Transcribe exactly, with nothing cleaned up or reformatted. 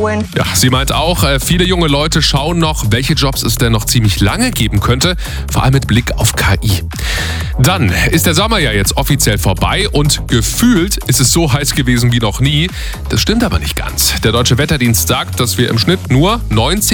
holen. Ja, sie meint auch, äh, viele junge Leute schauen noch, welche Jobs es denn noch ziemlich lange geben könnte, vor allem mit Blick auf K I. Dann ist der Sommer ja jetzt offiziell vorbei und gefühlt ist es so heiß gewesen wie noch nie. Das stimmt aber nicht ganz. Der Deutsche Wetterdienst sagt, dass wir im Schnitt nur neunzehn